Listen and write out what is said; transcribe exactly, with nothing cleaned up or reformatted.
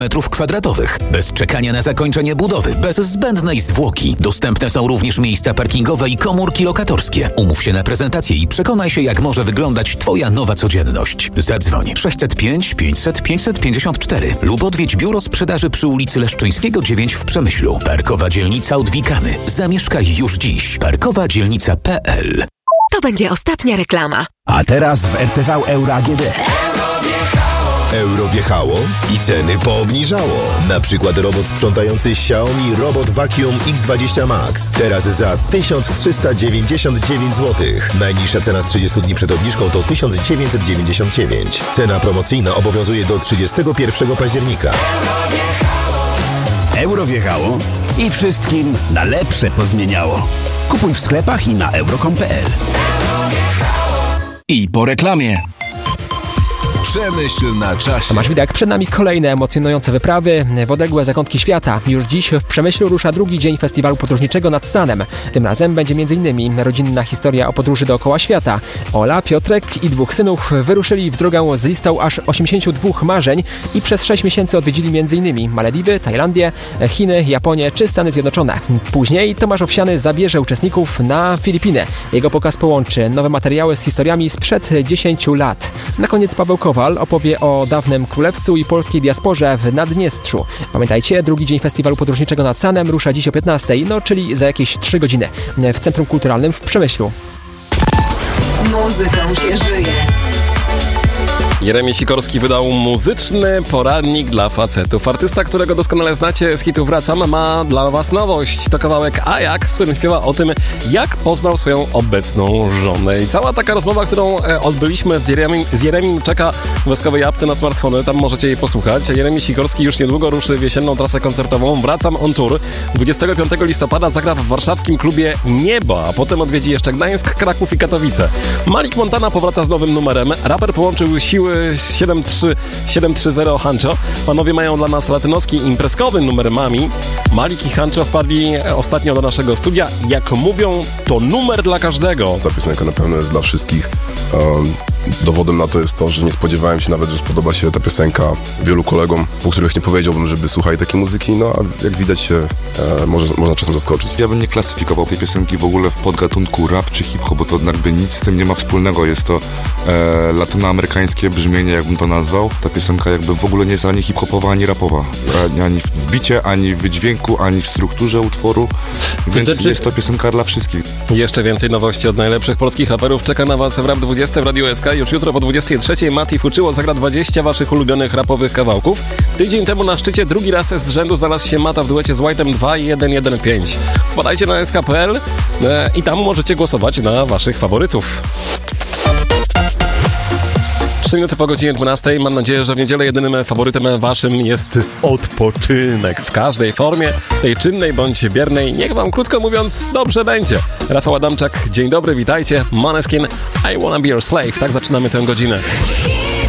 metrów kwadratowych. Bez czekania na zakończenie budowy, bez zbędnej zwłoki. Dostępne są również miejsca parkingowe i komórki lokatorskie. Umów się na prezentację i przekonaj się, jak może wyglądać Twoja nowa codzienność. Zadzwoń sześćset pięć pięćset pięćset pięćdziesiąt cztery lub odwiedź biuro sprzedaży przy ulicy Leszczyńskiego dziewięć w Przemyślu. Parkowa dzielnica Odwikany. Zamieszkaj już dziś. parkowa dzielnica kropka p l. To będzie ostatnia reklama. A teraz w R T V Euro A G D. Euro wjechało i ceny poobniżało. Na przykład robot sprzątający Xiaomi Robot Vacuum X dwadzieścia Max. Teraz za tysiąc trzysta dziewięćdziesiąt dziewięć złotych. Najniższa cena z trzydziestu dni przed obniżką to tysiąc dziewięćset dziewięćdziesiąt dziewięć. Cena promocyjna obowiązuje do trzydziestego pierwszego października. Euro wjechało i wszystkim na lepsze pozmieniało. Kupuj w sklepach i na euro kropka p l. I po reklamie. Przemyśl na czasie. Tomasz Widak, przed nami kolejne emocjonujące wyprawy w odległe zakątki świata. Już dziś w Przemyślu rusza drugi dzień festiwalu podróżniczego nad Sanem. Tym razem będzie m.in. rodzinna historia o podróży dookoła świata. Ola, Piotrek i dwóch synów wyruszyli w drogę z listą aż osiemdziesięciu dwóch marzeń i przez sześć miesięcy odwiedzili m.in. Malediwy, Tajlandię, Chiny, Japonię czy Stany Zjednoczone. Później Tomasz Owsiany zabierze uczestników na Filipiny. Jego pokaz połączy nowe materiały z historiami sprzed dziesięciu lat. Na koniec Paweł Kowal opowie o dawnym królewcu i polskiej diasporze w Naddniestrzu. Pamiętajcie, drugi dzień festiwalu podróżniczego nad Sanem rusza dziś o piętnastej, no czyli za jakieś trzy godziny w Centrum Kulturalnym w Przemyślu. Muzyką się żyje. Jeremi Sikorski wydał muzyczny poradnik dla facetów. Artysta, którego doskonale znacie z hitu Wracam, ma dla was nowość. To kawałek A jak, w którym śpiewa o tym, jak poznał swoją obecną żonę. I cała taka rozmowa, którą odbyliśmy z Jeremim, z Jeremim czeka w woskowej apce na smartfony. Tam możecie jej posłuchać. Jeremi Sikorski już niedługo ruszy w jesienną trasę koncertową Wracam on Tour. dwudziestego piątego listopada zagra w warszawskim klubie Niebo, a potem odwiedzi jeszcze Gdańsk, Kraków i Katowice. Malik Montana powraca z nowym numerem. Raper połączył siły siedem trzy siedem trzy zero Hancho. Panowie mają dla nas latynoski imprezkowy numer Mami. Malik i Hancho wpadli ostatnio do naszego studia. Jak mówią, to numer dla każdego. Ta piosenka na pewno jest dla wszystkich. Um, dowodem na to jest to, że nie spodziewałem się nawet, że spodoba się ta piosenka wielu kolegom, po których nie powiedziałbym, żeby słuchali takiej muzyki, no a jak widać się e, może, można czasem zaskoczyć. Ja bym nie klasyfikował tej piosenki w ogóle w podgatunku rap czy hip-hop, bo to jakby nic z tym nie ma wspólnego. Jest to e, latynoamerykańskie brzmienie, jakbym to nazwał. Ta piosenka jakby w ogóle nie jest ani hip-hopowa, ani rapowa. Ani, ani w bicie, ani w wydźwięku, ani w strukturze utworu, więc czy, czy, jest to piosenka dla wszystkich. Jeszcze więcej nowości od najlepszych polskich raperów czeka na was w Rap dwadzieścia w Radiu S K. Już jutro po dwudziestej trzeciej Mati Fuczyło zagra dwadzieścia waszych ulubionych rapowych kawałków. Tydzień temu na szczycie drugi raz z rzędu znalazł się Mata w duecie z White'em dwa jeden jeden pięć. Wpadajcie na S K kropka p l e, i tam możecie głosować na waszych faworytów. trzy minuty po godzinie dwunastej. Mam nadzieję, że w niedzielę jedynym faworytem waszym jest odpoczynek w każdej formie, tej czynnej bądź biernej. Niech wam, krótko mówiąc, dobrze będzie. Rafał Adamczak, dzień dobry, witajcie. Måneskin, I wanna be your slave. Tak zaczynamy tę godzinę.